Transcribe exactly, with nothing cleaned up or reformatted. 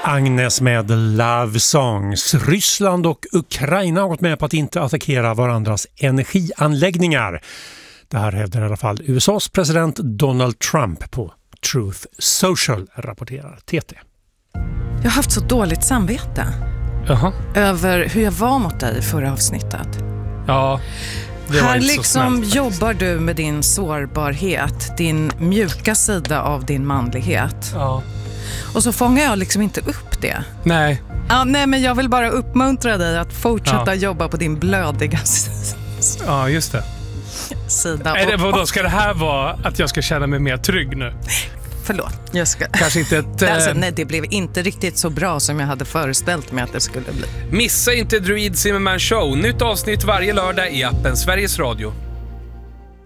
Agnes med Love Songs. Ryssland och Ukraina har gått med på att inte attackera varandras energianläggningar. Det här hävdar i alla fall U S A:s president Donald Trump på Truth Social, rapporterar T T. Jag har haft så dåligt samvete. Jaha. Över hur jag var mot dig i förra avsnittet. Ja, det var här inte så liksom snällt, jobbar du med din sårbarhet, din mjuka sida av din manlighet. Ja. Och så fångar jag liksom inte upp det. Nej. Ja, nej, men jag vill bara uppmuntra dig att fortsätta Ja. jobba på din blödiga Ja, just det. sida. Är det vadå, ska det här vara att jag ska känna mig mer trygg nu? Förlåt, jag ska... Kanske inte ett... Alltså, eh, nej, det blev inte riktigt så bra som jag hade föreställt mig att det skulle bli. Missa inte Druid Zimmerman Show. Nytt avsnitt varje lördag i appen Sveriges Radio.